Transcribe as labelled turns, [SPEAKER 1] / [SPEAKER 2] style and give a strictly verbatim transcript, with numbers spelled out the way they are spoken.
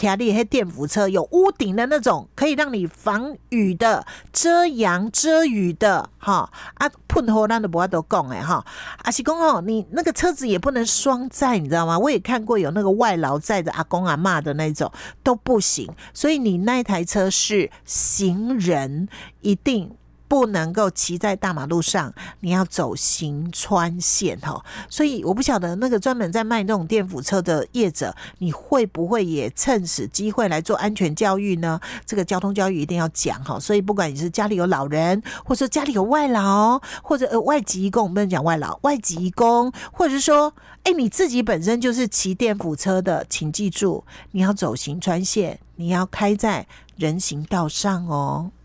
[SPEAKER 1] 开你的电扶车，有屋顶的那种，可以让你防雨的、遮阳遮雨的，哈啊，喷火咱都不要都讲哎哈，啊是讲哦，你那个车子也不能双载，你知道吗？我也看过有那个外劳载着阿公阿嬷的那种都不行，所以你那一台车是行人，一定不能够骑在大马路上，你要走行穿线哈。所以我不晓得那个专门在卖那种电辅车的业者，你会不会也趁此机会来做安全教育呢？这个交通教育一定要讲哈。所以不管你是家里有老人，或者说家里有外劳，或者呃外籍移工，我们不能讲外劳，外籍移工，或者是说，哎，你自己本身就是骑电辅车的，请记住，你要走行穿线，你要开在人行道上哦。